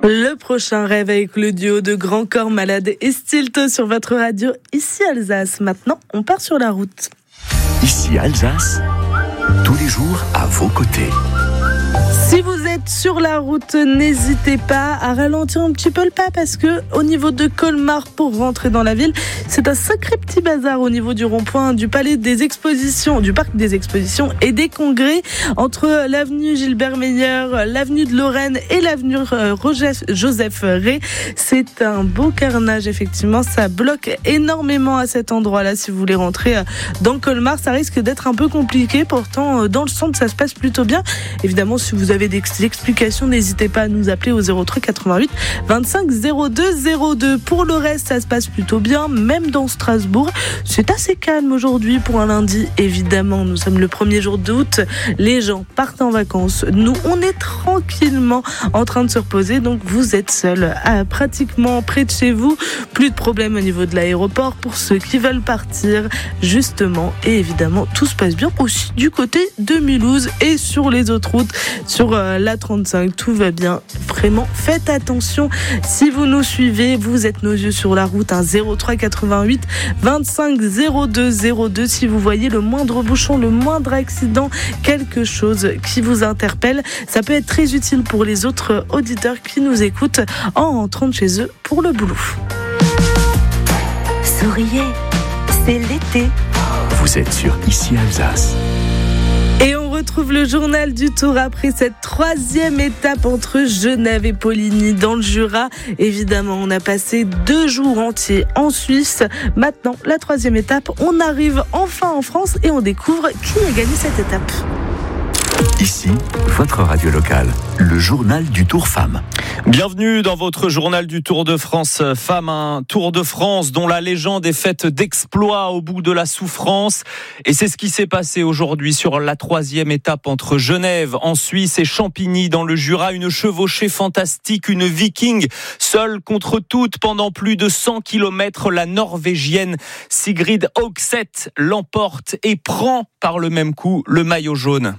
Le prochain rêve avec le duo de Grand Corps Malade et Stilto sur votre radio, ici Alsace. Maintenant, on part sur la route. Ici Alsace, tous les jours à vos côtés. Si vous êtes sur la route, n'hésitez pas à ralentir un petit peu le pas parce que au niveau de Colmar, pour rentrer dans la ville, c'est un sacré petit bazar au niveau du rond-point du palais des expositions, du parc des expositions et des congrès entre l'avenue Gilbert Meyer, l'avenue de Lorraine et l'avenue Joseph Rey. C'est un beau carnage, effectivement. Ça bloque énormément à cet endroit-là. Si vous voulez rentrer dans Colmar, ça risque d'être un peu compliqué. Pourtant, dans le centre, ça se passe plutôt bien. Évidemment, si vous avez des explications, n'hésitez pas à nous appeler au 03 88 25 02 02. Pour le reste, ça se passe plutôt bien, même dans Strasbourg. C'est assez calme aujourd'hui pour un lundi, évidemment. Nous sommes le 1er jour d'août. Les gens partent en vacances. Nous, on est tranquillement en train de se reposer. Donc, vous êtes seul, pratiquement près de chez vous. Plus de problèmes au niveau de l'aéroport pour ceux qui veulent partir, justement. Et évidemment, tout se passe bien aussi du côté de Mulhouse et sur les autres routes. Sur la 35, tout va bien. Vraiment, faites attention. Si vous nous suivez, vous êtes nos yeux sur la route. 03 88 25 02 02. Si vous voyez le moindre bouchon, le moindre accident, quelque chose qui vous interpelle, ça peut être très utile pour les autres auditeurs qui nous écoutent en rentrant de chez eux pour le boulot. Souriez, c'est l'été. Vous êtes sur Ici Alsace. Et on retrouve le journal du Tour après cette 3e étape entre Genève et Poligny dans le Jura. Évidemment, on a passé 2 jours entiers en Suisse. Maintenant, la 3e étape, on arrive enfin en France et on découvre qui a gagné cette étape. Ici, votre radio locale, le journal du Tour Femmes. Bienvenue dans votre journal du Tour de France Femmes, un Tour de France dont la légende est faite d'exploits au bout de la souffrance. Et c'est ce qui s'est passé aujourd'hui sur la 3e étape entre Genève en Suisse et Champigny dans le Jura. Une chevauchée fantastique, une viking seule contre toutes pendant plus de 100 km. La Norvégienne Sigrid Høgseth l'emporte et prend par le même coup le maillot jaune.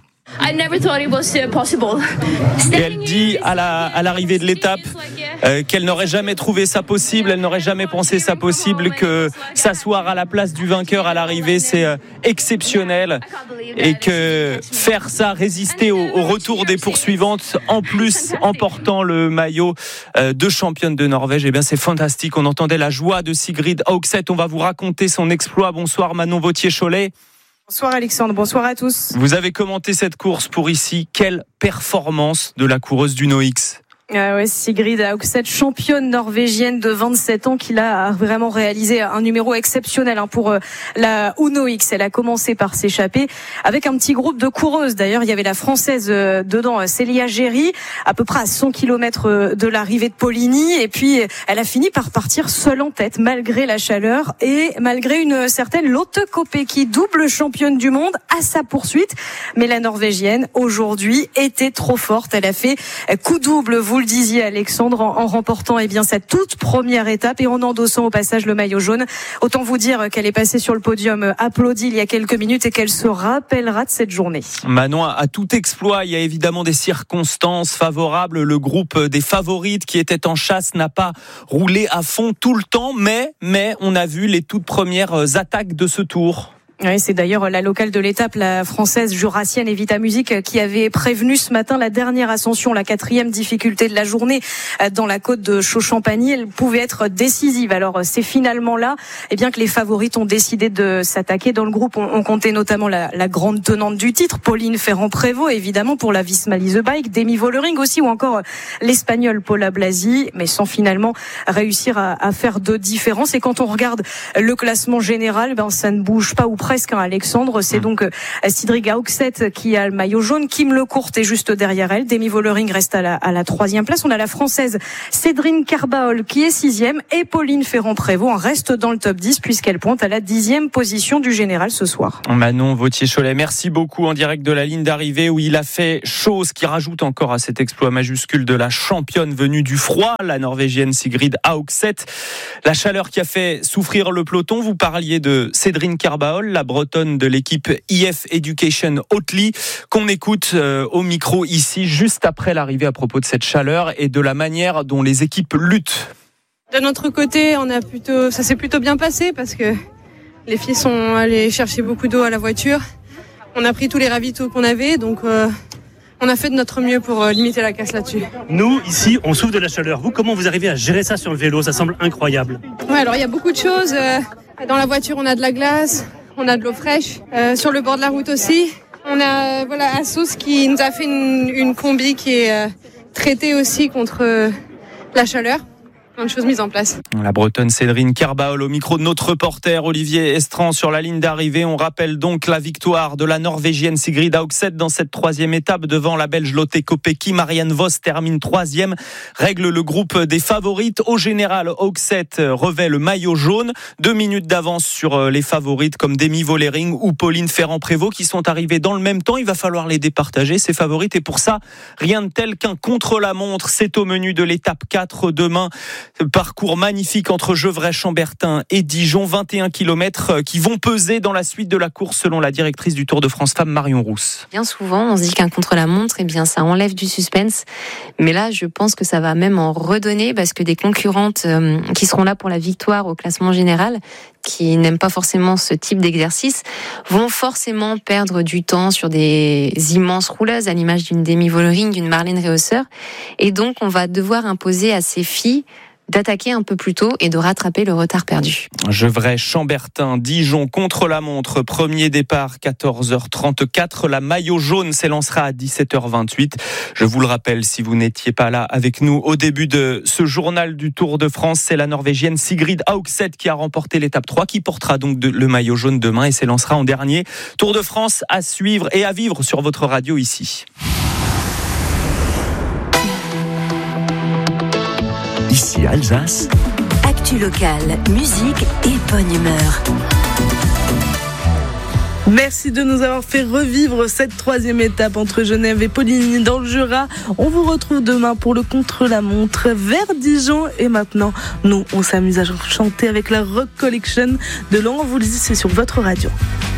Et elle dit à l'arrivée de l'étape qu'elle n'aurait jamais trouvé ça possible, elle n'aurait jamais pensé ça possible, que s'asseoir à la place du vainqueur à l'arrivée c'est exceptionnel et que faire ça, résister au retour des poursuivantes, en plus en portant le maillot de championne de Norvège, et bien c'est fantastique. On entendait la joie de Sigrid Høgseth. On va vous raconter son exploit. Bonsoir Manon Vauthier-Cholet. Bonsoir Alexandre, bonsoir à tous. Vous avez commenté cette course pour Ici. Quelle performance de la coureuse du NOX. Sigrid Høgseth, championne norvégienne de 27 ans, qui a vraiment réalisé un numéro exceptionnel pour la Uno X. Elle a commencé par s'échapper avec un petit groupe de coureuses. D'ailleurs, il y avait la française dedans, Célia Géry, à peu près à 100 km de l'arrivée de Poligny. Et puis, elle a fini par partir seule en tête, malgré la chaleur et malgré une certaine Lotte Kopecky, double championne du monde, à sa poursuite. Mais la Norvégienne, aujourd'hui, était trop forte. Elle a fait coup double, vous le disiez Alexandre, en remportant cette toute première étape et en endossant au passage le maillot jaune. Autant vous dire qu'elle est passée sur le podium applaudi il y a quelques minutes et qu'elle se rappellera de cette journée. Manon, à tout exploit, il y a évidemment des circonstances favorables. Le groupe des favorites qui était en chasse n'a pas roulé à fond tout le temps, mais on a vu les toutes premières attaques de ce tour. Oui, c'est d'ailleurs la locale de l'étape, la française jurassienne Evita Music, qui avait prévenu ce matin la dernière ascension, la 4e difficulté de la journée dans la côte de Chaux-Champagny. Elle pouvait être décisive. Alors c'est finalement là que les favorites ont décidé de s'attaquer. Dans le groupe, on comptait notamment la grande tenante du titre, Pauline Ferrand-Prévot, évidemment pour la Visma Lease Bike, Demi Vollering aussi, ou encore l'Espagnol Paula Blasi, mais sans finalement réussir à faire de différence. Et quand on regarde le classement général, ça ne bouge pas ou presque, Alexandre. C'est donc Sigrid Høgseth qui a le maillot jaune. Kim Lecourt est juste derrière elle. Demi Vollering reste à la 3e place. On a la française Cédrine Carbaol qui est 6e et Pauline Ferrand-Prévot reste dans le top 10 puisqu'elle pointe à la 10e position du général ce soir. Manon Vauthier-Cholet, merci beaucoup en direct de la ligne d'arrivée où il a fait chaud, ce qui rajoute encore à cet exploit majuscule de la championne venue du froid, la Norvégienne Sigrid Høgseth. La chaleur qui a fait souffrir le peloton. Vous parliez de Cédrine Carbaol, la bretonne de l'équipe IF Education Hotely, qu'on écoute au micro ici, juste après l'arrivée à propos de cette chaleur et de la manière dont les équipes luttent. De notre côté, ça s'est plutôt bien passé parce que les filles sont allées chercher beaucoup d'eau à la voiture. On a pris tous les ravitaux qu'on avait, donc on a fait de notre mieux pour limiter la casse là-dessus. Nous, ici, on souffre de la chaleur. Vous, comment vous arrivez à gérer ça sur le vélo ? Ça semble incroyable. Ouais, alors il y a beaucoup de choses. Dans la voiture, on a de la glace, on a de l'eau fraîche. Sur le bord de la route aussi. On a Asos qui nous a fait une combi qui est traitée aussi contre la chaleur. Plein de choses mises en place. La bretonne Cédrine Kerbaol au micro de notre reporter Olivier Estran sur la ligne d'arrivée. On rappelle donc la victoire de la Norvégienne Sigrid Haugset dans cette troisième étape devant la Belge Lotte Kopecky. Marianne Vos termine troisième, règle le groupe des favorites. Au général, Haugset revêt le maillot jaune. 2 minutes d'avance sur les favorites comme Demi Vollering ou Pauline Ferrand-Prévot qui sont arrivées dans le même temps. Il va falloir les départager, ces favorites. Et pour ça, rien de tel qu'un contre-la-montre. C'est au menu de l'étape 4 demain. Parcours magnifique entre Gevrey-Chambertin et Dijon, 21 km qui vont peser dans la suite de la course selon la directrice du Tour de France Femmes Marion Rousse. Bien souvent, on se dit qu'un contre-la-montre, ça enlève du suspense. Mais là, je pense que ça va même en redonner parce que des concurrentes qui seront là pour la victoire au classement général, qui n'aiment pas forcément ce type d'exercice, vont forcément perdre du temps sur des immenses rouleuses à l'image d'une Demi Vollering, d'une Marlène Réhausseur. Et donc, on va devoir imposer à ces filles d'attaquer un peu plus tôt et de rattraper le retard perdu. Gevrey-Chambertin, Dijon contre la montre, premier départ 14h34. La maillot jaune s'élancera à 17h28. Je vous le rappelle, si vous n'étiez pas là avec nous au début de ce journal du Tour de France, c'est la Norvégienne Sigrid Haugset qui a remporté l'étape 3, qui portera donc le maillot jaune demain et s'élancera en dernier. Tour de France à suivre et à vivre sur votre radio ici. Ici Alsace. Actu locale, musique et bonne humeur. Merci de nous avoir fait revivre cette troisième étape entre Genève et Poligny dans le Jura. On vous retrouve demain pour le contre-la-montre vers Dijon. Et maintenant, nous, on s'amuse à chanter avec la Rock Collection de Laurent Voulzy. C'est sur votre radio.